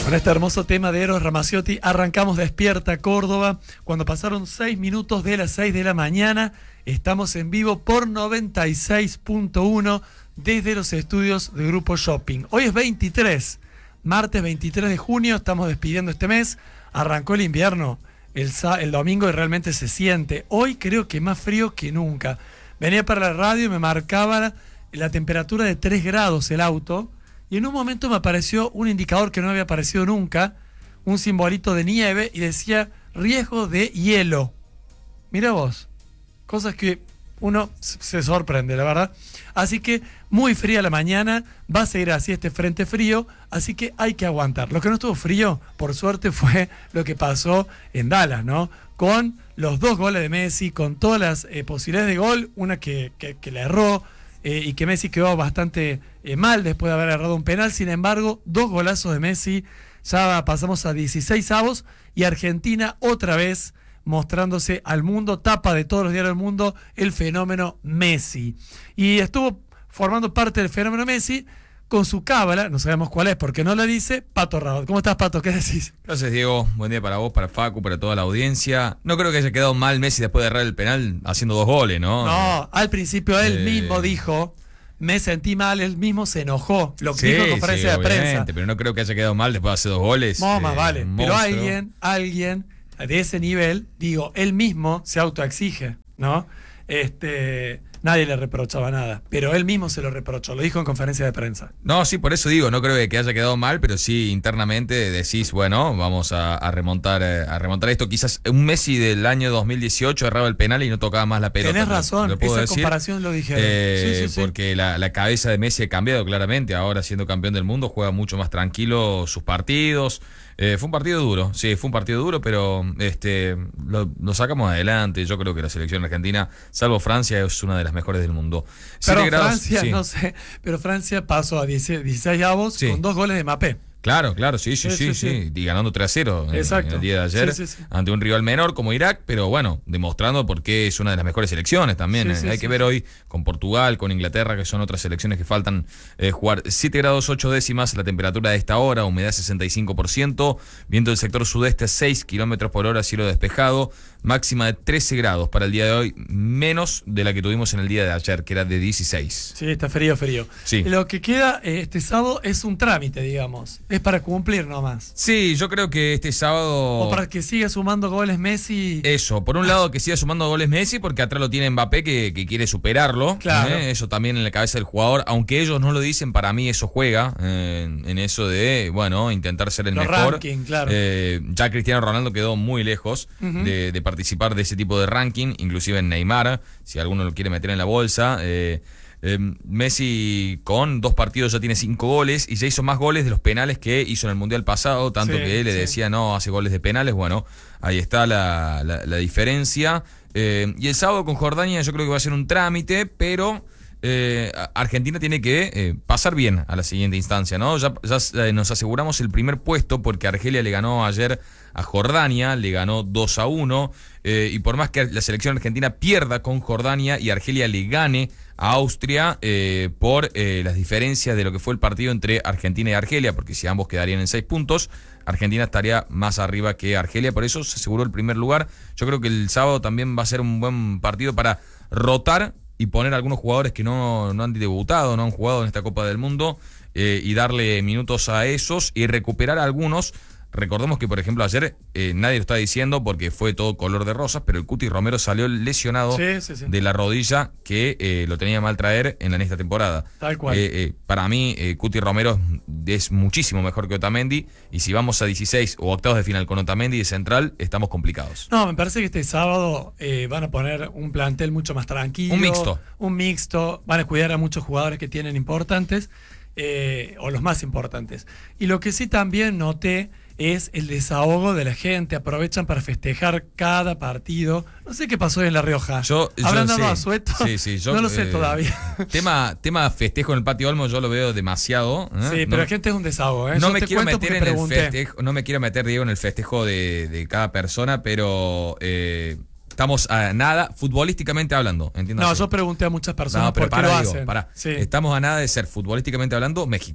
Con este hermoso tema de Eros Ramazzotti arrancamos Despierta Córdoba. Cuando pasaron 6 minutos de las 6 de la mañana, estamos en vivo por 96.1 desde los estudios de Grupo Shopping. Hoy es 23, martes 23 de junio, estamos despidiendo este mes. Arrancó el invierno el domingo y realmente se siente. Hoy creo que más frío que nunca. Venía para la radio y me marcaba la temperatura de 3 grados el auto. Y en un momento me apareció un indicador que no había aparecido nunca, un simbolito de nieve y decía riesgo de hielo. Mira vos, cosas que uno se sorprende, la verdad. Así que muy fría la mañana, va a seguir así este frente frío, así que hay que aguantar. Lo que no estuvo frío, por suerte, fue lo que pasó en Dallas, ¿no? Con los 2 goles de Messi, con todas las posibilidades de gol, una que le erró, y que Messi quedó bastante mal después de haber errado un penal. Sin embargo, 2 golazos de Messi, ya pasamos a 16 avos y Argentina otra vez mostrándose al mundo, tapa de todos los diarios del mundo, el fenómeno Messi. Y estuvo formando parte del fenómeno Messi con su cábala, no sabemos cuál es porque no la dice, Pato Rabat. ¿Cómo estás, Pato? ¿Qué decís? Gracias, Diego. Buen día para vos, para Facu, para toda la audiencia. No creo que haya quedado mal Messi después de errar el penal haciendo 2 goles, ¿no? No, al principio él mismo dijo, me sentí mal, él mismo se enojó. Lo que dijo en conferencia de prensa. Pero no creo que haya quedado mal después de hacer 2 goles. No, más vale. Pero alguien de ese nivel, digo, él mismo se autoexige, ¿no? Nadie le reprochaba nada, pero él mismo se lo reprochó, lo dijo en conferencia de prensa. No, sí, por eso digo, no creo que haya quedado mal, pero sí internamente decís, bueno, vamos a remontar esto. Quizás un Messi del año 2018 erraba el penal y no tocaba más la pelota. Tenés razón, esa comparación lo dijeron. Sí. Porque la cabeza de Messi ha cambiado claramente, ahora siendo campeón del mundo juega mucho más tranquilo sus partidos. Fue un partido duro, pero lo sacamos adelante. Yo creo que la selección argentina, salvo Francia, es una de las mejores del mundo. Pero Francia, sí. No sé, pero Francia pasó a 16 avos con 2 goles de Mbappé. Claro, sí. Y ganando 3-0 en el día de ayer ante un rival menor como Irak, pero bueno, demostrando por qué es una de las mejores selecciones también. Hay que ver hoy con Portugal, con Inglaterra, que son otras selecciones que faltan jugar. 7 grados 8 décimas la temperatura de esta hora, humedad 65%, viento del sector sudeste 6 kilómetros por hora, cielo despejado, máxima de 13 grados para el día de hoy, menos de la que tuvimos en el día de ayer, que era de 16. Sí, está frío. Sí. Lo que queda este sábado es un trámite, digamos. Es para cumplir nomás. Sí, yo creo que este sábado... O para que siga sumando goles Messi. Eso, por un lado que siga sumando goles Messi, porque atrás lo tiene Mbappé que quiere superarlo. Claro. Eso también en la cabeza del jugador, aunque ellos no lo dicen, para mí eso juega en eso de, bueno, intentar ser el mejor. Ranking, claro. Ya Cristiano Ronaldo quedó muy lejos de participar de ese tipo de ranking, inclusive en Neymar, si alguno lo quiere meter en la bolsa. Messi con 2 partidos ya tiene 5 goles y ya hizo más goles de los penales que hizo en el Mundial pasado, tanto que le decía no, hace goles de penales. Bueno, ahí está la diferencia. Y el sábado con Jordania yo creo que va a ser un trámite, pero Argentina tiene que pasar bien a la siguiente instancia, ¿no? Ya nos aseguramos el primer puesto porque Argelia le ganó ayer a Jordania, le ganó 2-1, y por más que la selección argentina pierda con Jordania y Argelia le gane a Austria por las diferencias de lo que fue el partido entre Argentina y Argelia, porque si ambos quedarían en 6 puntos, Argentina estaría más arriba que Argelia, por eso se aseguró el primer lugar. Yo creo que el sábado también va a ser un buen partido para rotar y poner a algunos jugadores que no han debutado, no han jugado en esta Copa del Mundo, y darle minutos a esos y recuperar a algunos. Recordemos que, por ejemplo, ayer nadie lo está diciendo porque fue todo color de rosas, pero el Cuti Romero salió lesionado de la rodilla que lo tenía mal traer en esta temporada. Tal cual. Para mí, Cuti Romero es muchísimo mejor que Otamendi, y si vamos a 16 o octavos de final con Otamendi de central, estamos complicados. No, me parece que este sábado van a poner un plantel mucho más tranquilo. Un mixto. Van a cuidar a muchos jugadores que tienen importantes, o los más importantes. Y lo que sí también noté es el desahogo de la gente. Aprovechan para festejar cada partido. No sé qué pasó hoy en La Rioja. ¿Habrán dado asueto? Sí, no lo sé todavía. Tema festejo en el Patio Olmo, yo lo veo demasiado. Sí, pero la gente es un desahogo. No me quiero meter en el festejo, no me quiero meter, Diego, en el festejo de cada persona, pero estamos a nada, futbolísticamente hablando. ¿Entiendes? No, yo pregunté a muchas personas por qué lo hacen. Estamos a nada de ser, futbolísticamente hablando, México.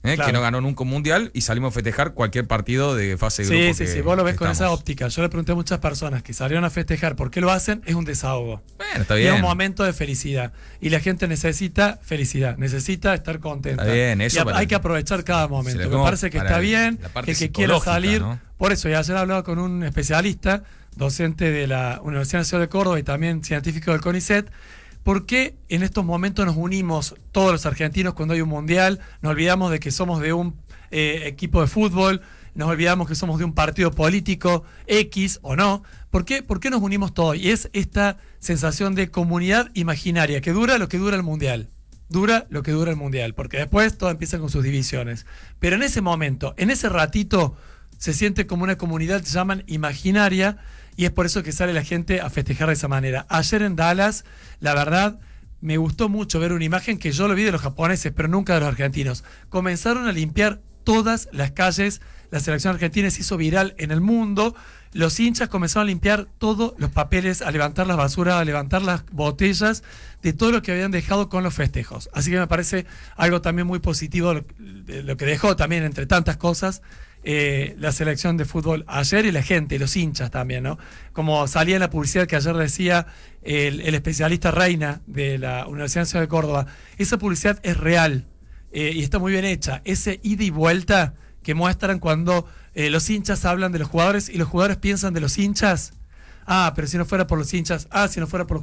Claro. que no ganó nunca un mundial, y salimos a festejar cualquier partido de fase de grupo. Sí, vos lo ves que con esa estamos. óptica. Yo le pregunté a muchas personas que salieron a festejar, ¿por qué lo hacen? Es un desahogo. Bueno, está Y bien. es un momento de felicidad. Y la gente necesita felicidad, necesita estar contenta. Está bien, eso Y para- hay que aprovechar cada momento. Se le Me como parece que para está bien, la parte que quiera psicológica, salir. ¿no? Por eso, y ayer hablaba con un especialista, docente de la Universidad Nacional de Córdoba y también científico del CONICET. ¿Por qué en estos momentos nos unimos todos los argentinos cuando hay un mundial? Nos olvidamos de que somos de un equipo de fútbol, nos olvidamos que somos de un partido político X o no. ¿Por qué nos unimos todos? Y es esta sensación de comunidad imaginaria que dura lo que dura el mundial. Dura lo que dura el mundial, porque después todo empieza con sus divisiones. Pero en ese momento, en ese ratito, se siente como una comunidad que se llaman imaginaria, y es por eso que sale la gente a festejar de esa manera. Ayer en Dallas, la verdad, me gustó mucho ver una imagen que yo lo vi de los japoneses, pero nunca de los argentinos. Comenzaron a limpiar todas las calles, la selección argentina se hizo viral en el mundo, los hinchas comenzaron a limpiar todos los papeles, a levantar las basuras, a levantar las botellas de todo lo que habían dejado con los festejos. Así que me parece algo también muy positivo lo que dejó también, entre tantas cosas, la selección de fútbol ayer, y la gente, los hinchas también, ¿no? Como salía en la publicidad que ayer decía el especialista Reina de la Universidad Nacional de Córdoba, esa publicidad es real y está muy bien hecha. Ese ida y vuelta que muestran cuando los hinchas hablan de los jugadores y los jugadores piensan de los hinchas. Ah, pero si no fuera por los hinchas, si no fuera por los